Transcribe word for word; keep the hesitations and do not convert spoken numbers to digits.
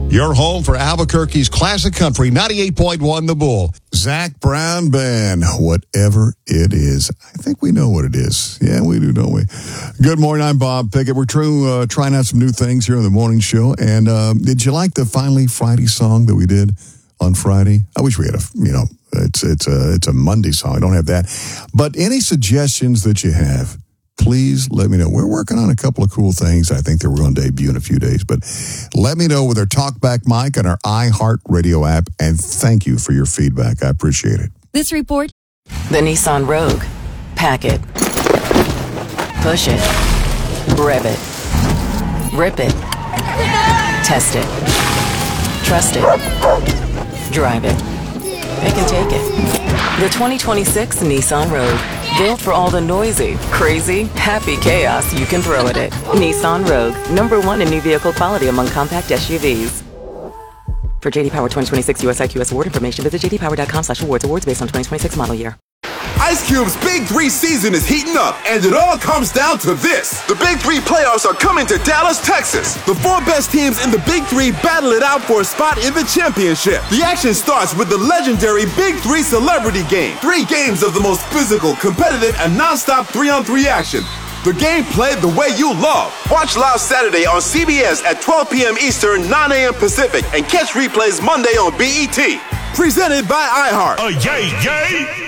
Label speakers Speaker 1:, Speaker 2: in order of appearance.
Speaker 1: Your home for Albuquerque's classic country, ninety-eight point one The Bull.
Speaker 2: Zac Brown Band, whatever it is. I think we know what it is. Yeah, we do, don't we? Good morning, I'm Bob Pickett. We're true, uh, trying out some new things here on the morning show. And uh, did you like the Finally Friday song that we did on Friday? I wish we had a, you know, it's, it's, a, it's a Monday song. I don't have that. But any suggestions that you have, please let me know. We're working on a couple of cool things I think that we're going to debut in a few days. But let me know with our TalkBack mic and our iHeartRadio app. And thank you for your feedback. I appreciate it.
Speaker 3: This report.
Speaker 4: The Nissan Rogue. Pack it. Push it. Rev it. Rip it. Test it. Trust it. Drive it. It can take it. The twenty twenty-six Nissan Rogue. Built for all the noisy, crazy, happy chaos you can throw at it. Nissan Rogue, number one in new vehicle quality among compact S U Vs. For J D Power twenty twenty-six U S I Q S award information, visit j d power dot com slash awards. Awards based on twenty twenty-six model year.
Speaker 5: Ice Cube's Big Three season is heating up, and it all comes down to this. The Big Three playoffs are coming to Dallas, Texas. The four best teams in the Big Three battle it out for a spot in the championship. The action starts with the legendary Big Three Celebrity Game. Three games of the most physical, competitive, and non-stop three-on-three action. The game played the way you love. Watch live Saturday on C B S at twelve p.m. Eastern, nine a.m. Pacific, and catch replays Monday on B E T. Presented by iHeart.
Speaker 6: A yay, yay!